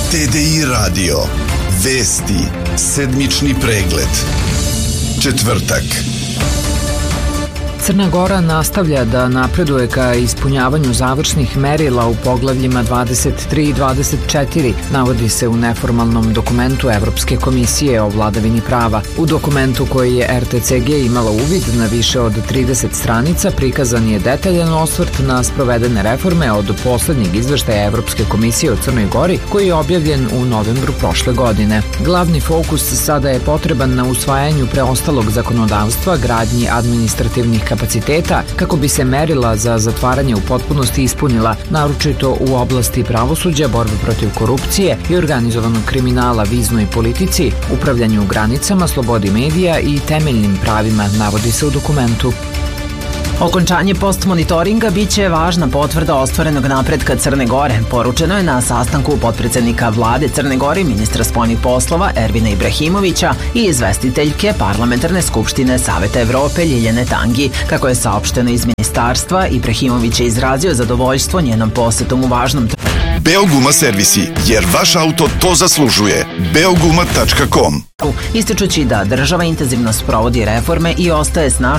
TDI Radio. Vesti. Sedmični pregled. Četvrtak. Crna Gora nastavlja da napreduje ka ispunjavanju završnih merila u poglavljima 23 i 24, navodi se u neformalnom dokumentu Evropske komisije o vladavini prava. U dokumentu koji je RTCG imala uvid na više od 30 stranica prikazan je detaljan osvrt na sprovedene reforme od poslednjeg izveštaja Evropske komisije o Crnoj Gori koji je objavljen u novembru prošle godine. Glavni fokus sada je potreban na usvajanju preostalog zakonodavstva, gradnji administrativnih kapaciteta kako bi se merila za zatvaranje u potpunosti ispunila, naročito u oblasti pravosuđa, borbe protiv korupcije i organizovanog kriminala, viznoj politici, upravljanju granicama, slobodi medija i temeljnim pravima, navodi se u dokumentu. Okončanje postmonitoringa biće važna potvrda ostvarenog napretka Crne Gore, poručeno je na sastanku potpredsednika vlade Crne Gore, ministra spoljnih poslova Ervina Ibrahimovića i izvestiteljke Parlamentarne skupštine Saveta Evrope Ljiljane Tangi. Kako je saopšteno iz ministarstva, Ibrahimović je izrazio zadovoljstvo njenom posetom u važnom Beoguma servisi, jer vaš auto to zaslužuje. Beoguma.com. Ističući da država intenzivno sprovodi reforme i ostaje snažna